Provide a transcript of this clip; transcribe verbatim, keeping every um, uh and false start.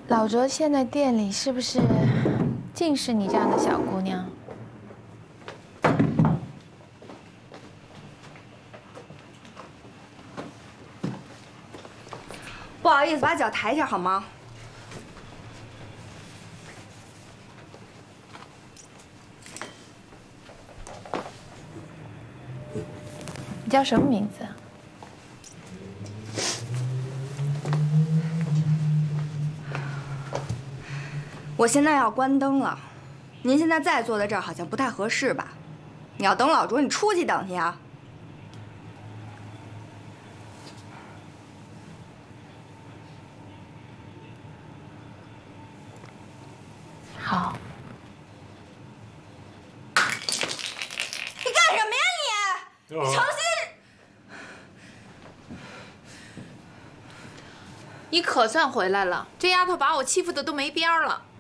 老卓现在店里是不是尽是你这样的小姑娘？ 不好意思，把脚抬一下好吗？ 你叫什么名字？ 我现在要关灯了，您现在再坐在这儿好像不太合适吧？你要等老卓，你出去等去啊。 好。 你干什么呀你？你诚心？ 你可算回来了，这丫头把我欺负的都没边儿了。